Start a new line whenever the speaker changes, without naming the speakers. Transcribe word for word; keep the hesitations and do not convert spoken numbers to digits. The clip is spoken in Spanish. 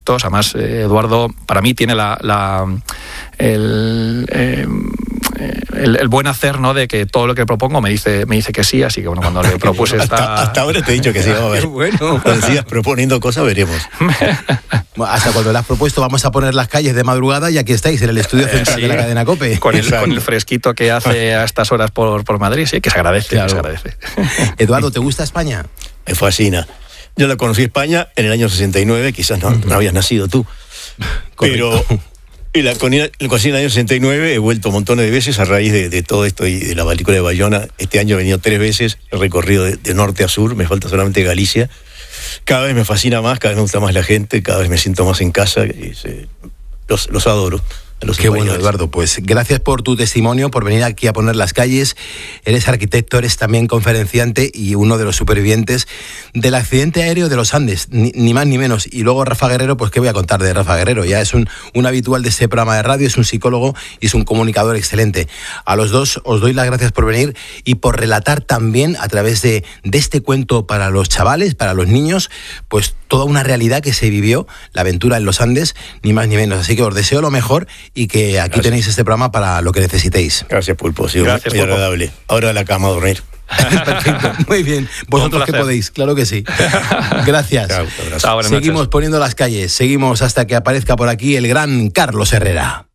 Además, eh, Eduardo, para mí, tiene la, la el, eh, el, el buen hacer, ¿no?, de que todo lo que propongo me dice me dice que sí, así que bueno, cuando le propuse esta...
hasta, hasta ahora te he dicho que sí, vamos a ver. Bueno. Cuando sigas proponiendo cosas, veremos.
Hasta cuando le has propuesto, vamos a poner las calles de madrugada y aquí estáis, en el estudio central eh, sí, de la cadena COPE.
Con el, con el fresquito que hace a estas horas por, por Madrid, sí, que se agradece, claro. que se agradece.
Eduardo, ¿te gusta España?
Me fascina. Yo la conocí España en el año sesenta y nueve, quizás no, no habías nacido tú. Correcto. Pero y la conocí en el año sesenta y nueve, he vuelto montones de veces a raíz de, de todo esto y de la película de Bayona. Este año he venido tres veces, he recorrido de, de norte a sur, me falta solamente Galicia. Cada vez me fascina más, cada vez me gusta más la gente, cada vez me siento más en casa y se, los, los adoro.
Qué españoles. Bueno, Eduardo, pues gracias por tu testimonio, por venir aquí a poner las calles. Eres arquitecto, eres también conferenciante y uno de los supervivientes del accidente aéreo de los Andes, ni, ni más ni menos. Y luego Rafa Guerrero, pues qué voy a contar de Rafa Guerrero, ya es un, un habitual de este programa de radio, es un psicólogo y es un comunicador excelente. A los dos os doy las gracias por venir y por relatar también a través de, de este cuento para los chavales, para los niños, pues toda una realidad que se vivió, la aventura en los Andes, ni más ni menos. Así que os deseo lo mejor y que aquí Gracias. Tenéis este programa para lo que necesitéis.
Gracias, Pulpo, ha sido muy agradable. Ahora a la cama a dormir.
Perfecto, muy bien. Vosotros que podéis, claro que sí. Gracias.
Chao,
Seguimos poniendo las calles, seguimos hasta que aparezca por aquí el gran Carlos Herrera.